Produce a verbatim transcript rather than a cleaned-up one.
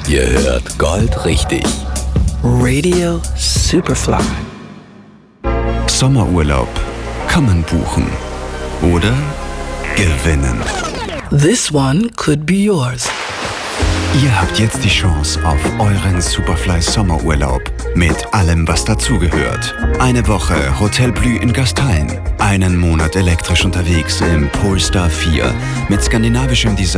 Ihr hört Gold richtig. Radio Superfly. Sommerurlaub kann man buchen oder gewinnen. This one could be yours. Ihr habt jetzt die Chance auf euren Superfly Sommerurlaub mit allem, was dazugehört. Eine Woche Hotel Blü in Gastein, einen Monat elektrisch unterwegs im Polestar vier mit skandinavischem Design